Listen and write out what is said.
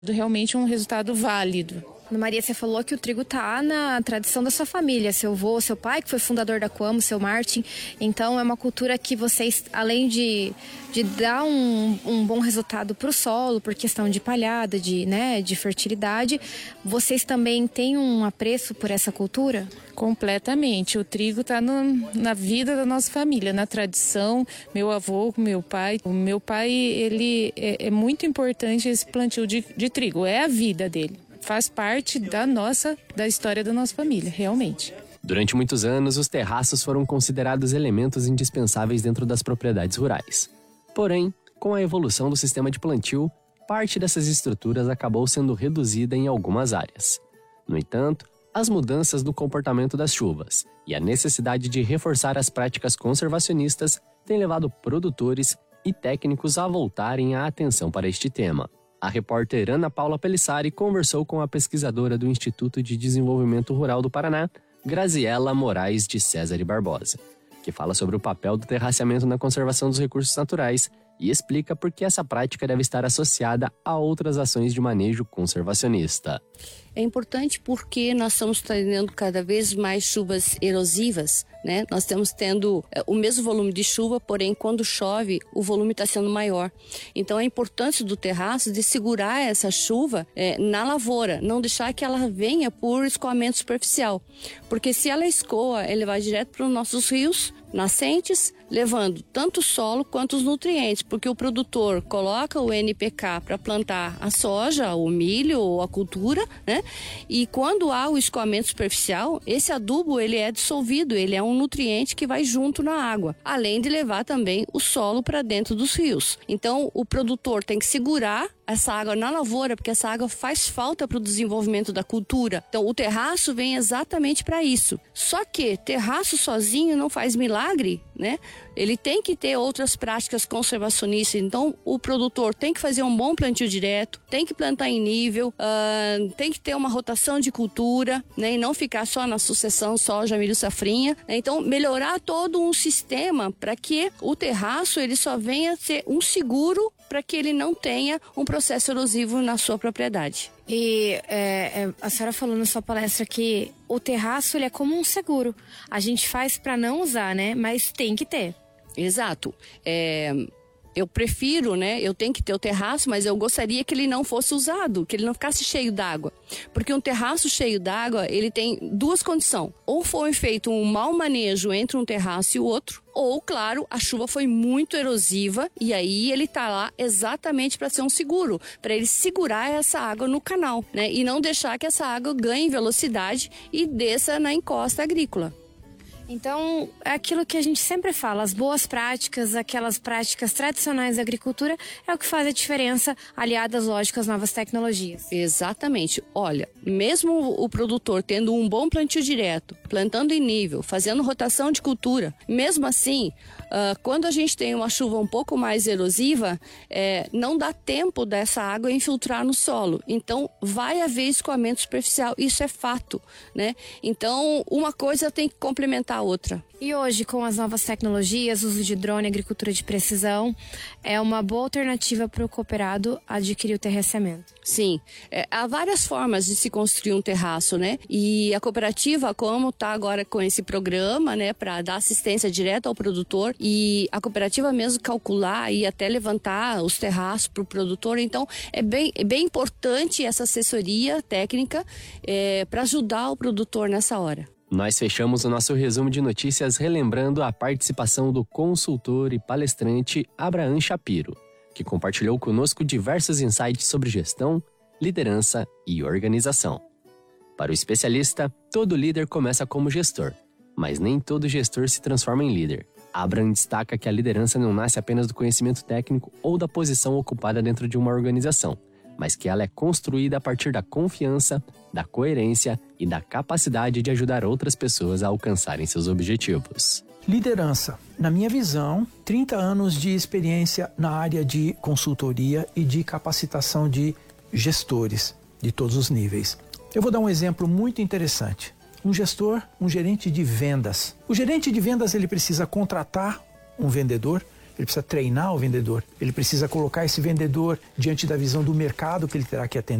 Realmente um resultado válido. Ana Maria, você falou que o trigo está na tradição da sua família, seu avô, seu pai, que foi fundador da Coamo, seu Martin. Então é uma cultura que vocês, além de dar um bom resultado para o solo, por questão de palhada, de fertilidade, vocês também têm um apreço por essa cultura? Completamente. O trigo está na vida da nossa família, na tradição. Meu avô, meu pai. O meu pai, ele é muito importante esse plantio de trigo. É a vida dele. Faz parte da história da nossa família, realmente. Durante muitos anos, os terraços foram considerados elementos indispensáveis dentro das propriedades rurais. Porém, com a evolução do sistema de plantio, parte dessas estruturas acabou sendo reduzida em algumas áreas. No entanto, as mudanças no comportamento das chuvas e a necessidade de reforçar as práticas conservacionistas têm levado produtores e técnicos a voltarem a atenção para este tema. A repórter Ana Paula Pelissari conversou com a pesquisadora do Instituto de Desenvolvimento Rural do Paraná, Graziela Moraes de César e Barbosa, que fala sobre o papel do terraceamento na conservação dos recursos naturais e explica por que essa prática deve estar associada a outras ações de manejo conservacionista. É importante porque nós estamos tendo cada vez mais chuvas erosivas, né? Nós estamos tendo o mesmo volume de chuva, porém quando chove o volume está sendo maior. Então a importância do terraço de segurar essa chuva na lavoura, não deixar que ela venha por escoamento superficial. Porque se ela escoa, ele vai direto para os nossos rios, nascentes, levando tanto o solo quanto os nutrientes, porque o produtor coloca o NPK para plantar a soja, o milho ou a cultura, né? E quando há o escoamento superficial, esse adubo ele é dissolvido, ele é um nutriente que vai junto na água, além de levar também o solo para dentro dos rios. Então o produtor tem que segurar essa água na lavoura, porque essa água faz falta para o desenvolvimento da cultura. Então o terraço vem exatamente para isso. Só que terraço sozinho não faz milagre, né? Ele tem que ter outras práticas conservacionistas. Então o produtor tem que fazer um bom plantio direto, tem que plantar em nível, tem que ter uma rotação de cultura, né? E não ficar só na sucessão soja, milho, safrinha. Então melhorar todo um sistema para que o terraço ele só venha ser um seguro para que ele não tenha um processo erosivo na sua propriedade. E a senhora falou na sua palestra que o terraço ele é como um seguro. A gente faz para não usar, né? Mas tem que ter. Exato. Eu prefiro, né? Eu tenho que ter o terraço, mas eu gostaria que ele não fosse usado, que ele não ficasse cheio d'água. Porque um terraço cheio d'água, ele tem duas condições. Ou foi feito um mau manejo entre um terraço e o outro, ou, claro, a chuva foi muito erosiva e aí ele tá lá exatamente para ser um seguro, para ele segurar essa água no canal, né? E não deixar que essa água ganhe velocidade e desça na encosta agrícola. Então, é aquilo que a gente sempre fala, as boas práticas, aquelas práticas tradicionais da agricultura, é o que faz a diferença, aliadas, lógico, às novas tecnologias. Exatamente. Olha, mesmo o produtor tendo um bom plantio direto, plantando em nível, fazendo rotação de cultura, mesmo assim, quando a gente tem uma chuva um pouco mais erosiva, não dá tempo dessa água infiltrar no solo. Então, vai haver escoamento superficial, isso é fato, né? Então, uma coisa tem que complementar a outra. E hoje, com as novas tecnologias, uso de drone, agricultura de precisão, é uma boa alternativa para o cooperado adquirir o terraceamento. Sim, há várias formas de se construir um terraço, né? E a cooperativa, como está agora com esse programa, né, para dar assistência direta ao produtor, e a cooperativa mesmo calcular e até levantar os terraços para o produtor, então é bem importante essa assessoria técnica para ajudar o produtor nessa hora. Nós fechamos o nosso resumo de notícias relembrando a participação do consultor e palestrante Abraham Shapiro, que compartilhou conosco diversos insights sobre gestão, liderança e organização. Para o especialista, todo líder começa como gestor, mas nem todo gestor se transforma em líder. Abraham destaca que a liderança não nasce apenas do conhecimento técnico ou da posição ocupada dentro de uma organização, mas que ela é construída a partir da confiança, da coerência e da capacidade de ajudar outras pessoas a alcançarem seus objetivos. Liderança. Na minha visão, 30 anos de experiência na área de consultoria e de capacitação de gestores de todos os níveis. Eu vou dar um exemplo muito interessante. Um gerente de vendas. O gerente de vendas ele precisa contratar um vendedor, ele precisa treinar o vendedor, ele precisa colocar esse vendedor diante da visão do mercado que ele terá que atender.